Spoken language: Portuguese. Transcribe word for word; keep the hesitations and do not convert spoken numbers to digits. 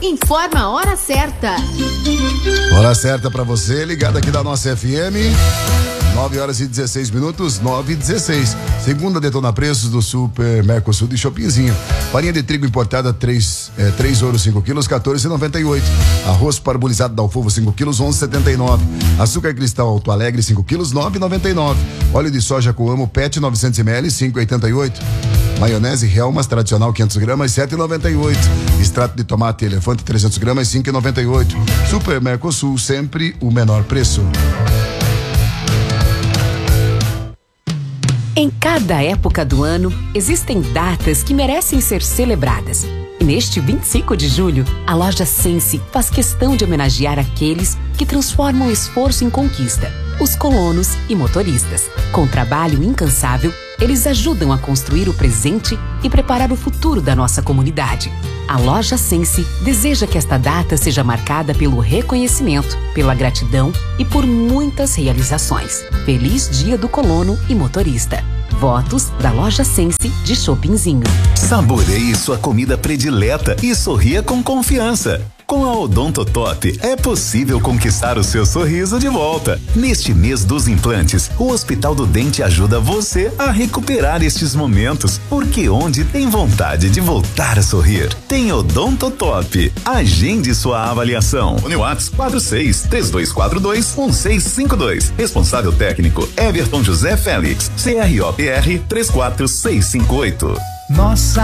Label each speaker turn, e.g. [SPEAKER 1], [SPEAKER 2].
[SPEAKER 1] informa a hora certa.
[SPEAKER 2] Hora certa pra você, ligado aqui da nossa F M. nove horas e dezesseis minutos, nove e dezesseis. Segunda detona preços do Super Mercosul de Shoppingzinho. Farinha de trigo importada três, é, três ouros cinco quilos, quatorze e noventa e oito. Arroz parbolizado da Alfova cinco quilos, onze e setenta e nove. Açúcar cristal Alto Alegre cinco quilos, nove e noventa e nove. Óleo de soja Coamo Pet novecentos mililitros, cinco e oitenta e oito. Maionese Helmas tradicional quinhentos gramas, sete e noventa e oito. Extrato de tomate Elefante trezentos gramas, cinco e noventa e oito. Super Mercosul, sempre o menor preço.
[SPEAKER 3] Em cada época do ano, existem datas que merecem ser celebradas. E neste vinte e cinco de julho, a loja Sense faz questão de homenagear aqueles que transformam o esforço em conquista, os colonos e motoristas. Com trabalho incansável, eles ajudam a construir o presente e preparar o futuro da nossa comunidade. A loja Sense deseja que esta data seja marcada pelo reconhecimento, pela gratidão e por muitas realizações. Feliz Dia do Colono e Motorista. Votos da loja Sense de Shoppingzinho.
[SPEAKER 4] Saboreie sua comida predileta e sorria com confiança. Com a Odontotop é possível conquistar o seu sorriso de volta. Neste mês dos implantes, o Hospital do Dente ajuda você a recuperar estes momentos, porque onde tem vontade de voltar a sorrir, tem Odontotop. Agende sua avaliação. Uniwatts quatro seis, três dois quatro dois, um seis cinco dois. Responsável técnico Everton José Félix. C R O P R três quatro seis cinco oito.
[SPEAKER 5] Nossa